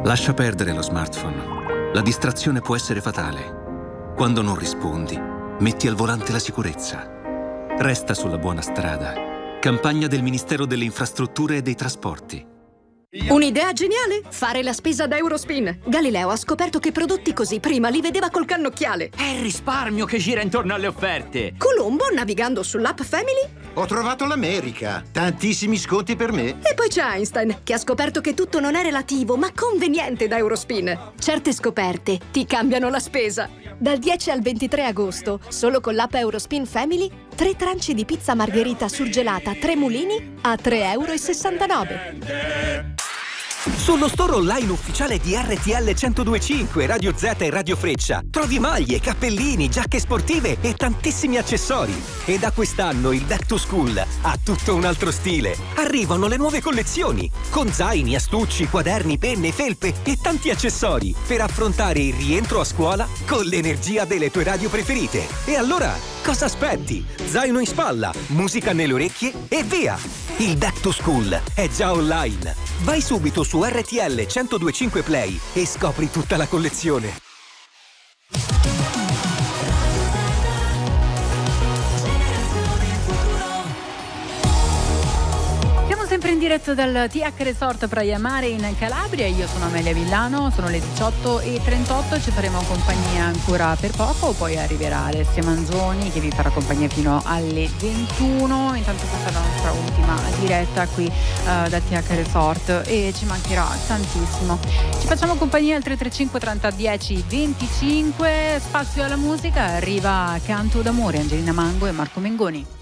Lascia perdere lo smartphone. La distrazione può essere fatale. Quando non rispondi, metti al volante la sicurezza. Resta sulla buona strada. Campagna del Ministero delle Infrastrutture e dei Trasporti. Un'idea geniale? Fare la spesa da Eurospin. Galileo ha scoperto che prodotti così prima li vedeva col cannocchiale. È il risparmio che gira intorno alle offerte. Colombo, navigando sull'app Family. Ho trovato l'America. Tantissimi sconti per me. E poi c'è Einstein, che ha scoperto che tutto non è relativo, ma conveniente da Eurospin. Certe scoperte ti cambiano la spesa. Dal 10 al 23 agosto, solo con l'app Eurospin Family, 3 tranci di pizza margherita surgelata 3 mulini a 3,69 €. Sullo store online ufficiale di RTL 102.5, Radio Z e Radio Freccia trovi maglie, cappellini, giacche sportive e tantissimi accessori. E da quest'anno il Back to School ha tutto un altro stile. Arrivano le nuove collezioni con zaini, astucci, quaderni, penne, felpe e tanti accessori per affrontare il rientro a scuola con l'energia delle tue radio preferite. E allora, cosa aspetti? Zaino in spalla, musica nelle orecchie e via! Il Back to School è già online. Vai subito su RTL 102.5 Play e scopri tutta la collezione. Siamo sempre in diretta dal TH Resort Praia Mare in Calabria. Io sono Amelia Villano, sono le 18:38, ci faremo compagnia ancora per poco, poi arriverà Alessia Manzoni che vi farà compagnia fino alle 21. Intanto questa è la nostra ultima diretta qui da TH Resort e ci mancherà tantissimo. Ci facciamo compagnia al 335 30 10 25. Spazio alla musica, arriva Canto d'amore, Angelina Mango e Marco Mengoni.